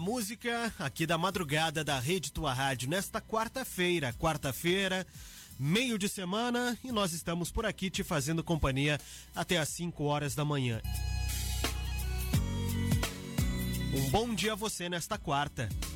Música aqui da madrugada da Rede Tua Rádio nesta quarta-feira, meio de semana, e nós estamos por aqui te fazendo companhia até às 5 horas da manhã. Um bom dia a você nesta quarta.